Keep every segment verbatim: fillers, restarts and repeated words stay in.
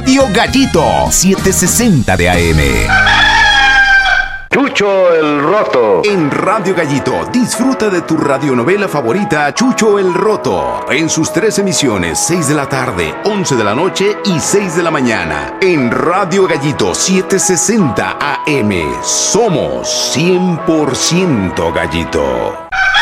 Radio Gallito, setecientos sesenta de A M. Chucho el Roto. En Radio Gallito, disfruta de tu radionovela favorita, Chucho el Roto. En sus tres emisiones, seis de la tarde, once de la noche y seis de la mañana. En Radio Gallito, setecientos sesenta A M. Somos cien por ciento Gallito.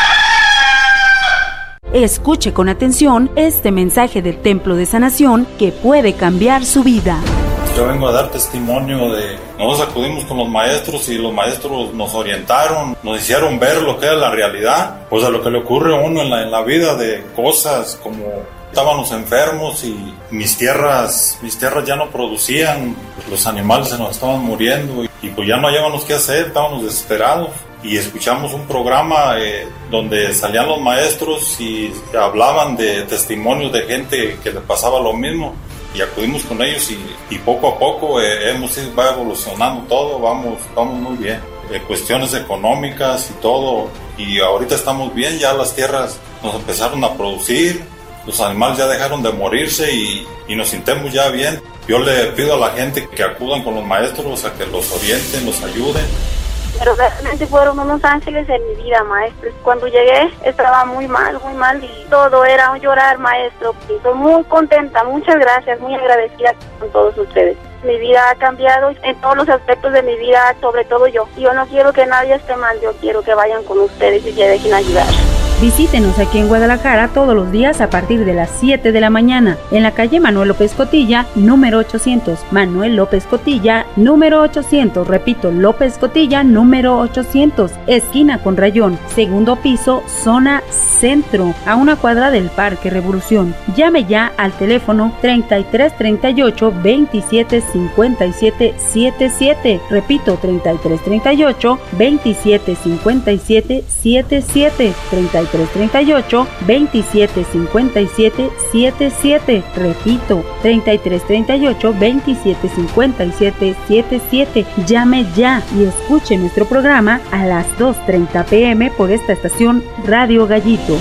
Escuche con atención este mensaje del Templo de Sanación que puede cambiar su vida. Yo vengo a dar testimonio de... Nosotros acudimos con los maestros y los maestros nos orientaron, nos hicieron ver lo que es la realidad, pues a lo que le ocurre a uno en la, en la vida, de cosas como estábamos enfermos y mis tierras, mis tierras ya no producían, los animales se nos estaban muriendo y, y pues ya no hallábamos qué hacer, estábamos desesperados. Y escuchamos un programa eh, donde salían los maestros y hablaban de testimonios de gente que le pasaba lo mismo. Y acudimos con ellos y, y poco a poco eh, hemos ido, va evolucionando todo, vamos, vamos muy bien. Eh, cuestiones económicas y todo, y ahorita estamos bien, ya las tierras nos empezaron a producir, los animales ya dejaron de morirse y, y nos sentimos ya bien. Yo le pido a la gente que acudan con los maestros a que los orienten, los ayuden. Pero realmente fueron unos ángeles en mi vida, maestro. Cuando llegué estaba muy mal, muy mal y todo era un llorar, maestro. Estoy muy contenta, muchas gracias, muy agradecida con todos ustedes. Mi vida ha cambiado en todos los aspectos de mi vida, sobre todo yo. Yo no quiero que nadie esté mal, yo quiero que vayan con ustedes y se dejen ayudar. Visítenos aquí en Guadalajara todos los días a partir de las siete de la mañana en la calle Manuel López Cotilla, número ochocientos. Manuel López Cotilla, número ochocientos. Repito, López Cotilla, número ochocientos. Esquina con Rayón, segundo piso, zona centro, a una cuadra del Parque Revolución. Llame ya al teléfono treinta y tres treinta y ocho veintisiete cincuenta y siete setenta y siete. Repito, treinta y tres treinta y ocho veintisiete cincuenta y siete setenta y siete. treinta y tres treinta y ocho veintisiete cincuenta y siete setenta y siete. Repito, treinta y tres treinta y ocho veintisiete cincuenta y siete setenta y siete. Llame ya y escuche nuestro programa a las dos treinta pm por esta estación Radio Gallito.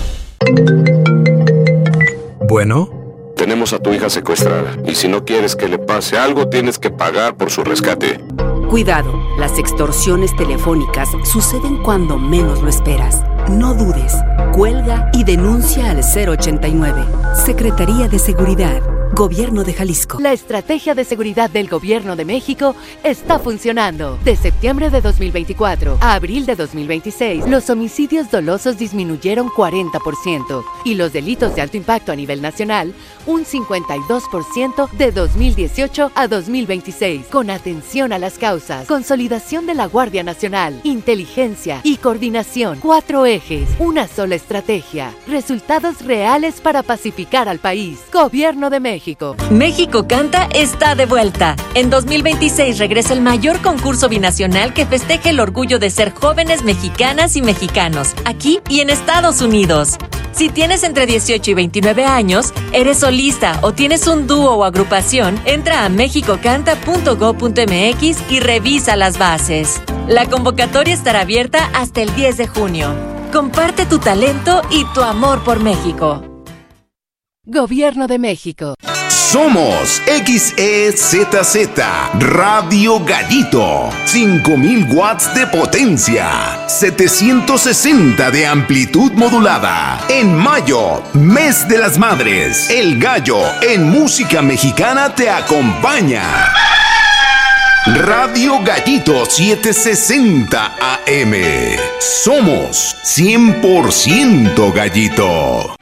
Bueno. Tenemos a tu hija secuestrada y si no quieres que le pase algo, tienes que pagar por su rescate. Cuidado, las extorsiones telefónicas suceden cuando menos lo esperas. No dudes, cuelga y denuncia al cero ochenta y nueve. Secretaría de Seguridad, Gobierno de Jalisco. La estrategia de seguridad del Gobierno de México está funcionando. De septiembre de dos mil veinticuatro a abril de dos mil veintiséis, los homicidios dolosos disminuyeron cuarenta por ciento y los delitos de alto impacto a nivel nacional un cincuenta y dos por ciento de dos mil dieciocho a dos mil veintiséis. Con atención a las causas, consolidación de la Guardia Nacional, inteligencia y coordinación. Cuatro ejes, una sola estrategia. Resultados reales para pacificar al país. Gobierno de México. México Canta está de vuelta. En dos mil veintiséis regresa el mayor concurso binacional que festeje el orgullo de ser jóvenes mexicanas y mexicanos, aquí y en Estados Unidos. Si tienes entre dieciocho y veintinueve años, eres solista o tienes un dúo o agrupación, entra a mexico canta punto gob punto mx y revisa las bases. La convocatoria estará abierta hasta el diez de junio. Comparte tu talento y tu amor por México. Gobierno de México. Somos X E Z Z Radio Gallito, cinco mil watts de potencia, setecientos sesenta de amplitud modulada. En mayo, mes de las madres, el gallo en música mexicana te acompaña. Radio Gallito setecientos sesenta A M. Somos cien por ciento Gallito.